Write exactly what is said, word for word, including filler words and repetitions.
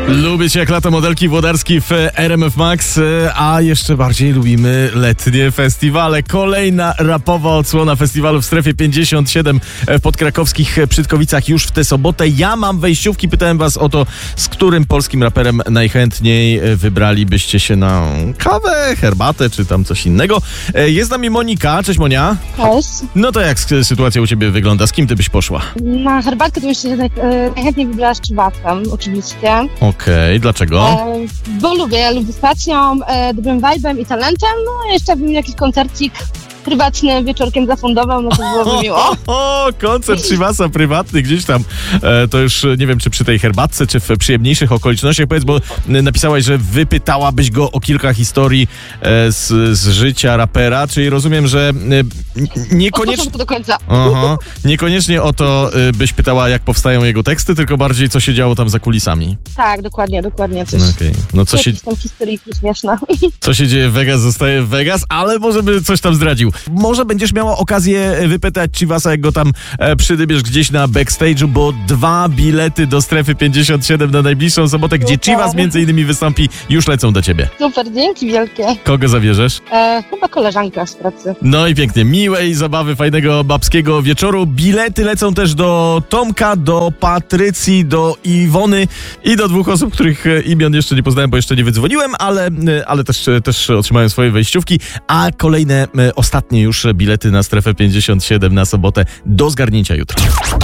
Lubię cię jak lata modelki Włodarski w R M F Max, a jeszcze bardziej lubimy letnie festiwale. Kolejna rapowa odsłona festiwalu w strefie pięćdziesiąt siedem w podkrakowskich Przytkowicach już w tę sobotę. Ja mam wejściówki, pytałem was o to, z którym polskim raperem najchętniej wybralibyście się na kawę, herbatę czy tam coś innego. Jest z nami Monika. Cześć Monia. Cześć. No to jak sytuacja u ciebie wygląda? Z kim ty byś poszła? Na herbatkę to jeszcze naj, najchętniej wybrała z Czywasem, oczywiście. Okej, okay, dlaczego? E, bo lubię, ja lubię stacją, e, dobrym vibe'em i talentem, no jeszcze bym jakiś koncercik prywatny wieczorkiem zafundował, no to byłoby miło. O, o, koncert Chivasa prywatny gdzieś tam. E, to już nie wiem, czy przy tej herbatce, czy w przyjemniejszych okolicznościach. Powiedz, bo napisałaś, że wypytałabyś go o kilka historii e, z, z życia rapera, czyli rozumiem, że e, niekoniecznie... do końca. Aha, niekoniecznie o to e, byś pytała, jak powstają jego teksty, tylko bardziej, co się działo tam za kulisami. Tak, dokładnie, dokładnie. Coś, okay. No co się... tam historyjki śmieszne. Co się dzieje w Vegas, zostaje w Vegas, ale może by coś tam zdradził. Może będziesz miała okazję wypytać Chivasa, jak go tam e, przydybiesz gdzieś na backstage'u, bo dwa bilety do strefy pięćdziesiąt siedem na najbliższą sobotę, gdzie Chivas między innymi wystąpi, już lecą do ciebie. Super, dzięki wielkie. Kogo zabierzesz? E, chyba koleżanka z pracy. No i pięknie. Miłej zabawy, fajnego babskiego wieczoru. Bilety lecą też do Tomka, do Patrycji, do Iwony i do dwóch osób, których imion jeszcze nie poznałem, bo jeszcze nie wydzwoniłem, ale, ale też, też otrzymałem swoje wejściówki, a kolejne, ostatnie już bilety na strefę pięćdziesiąt siedem na sobotę do zgarnięcia jutro.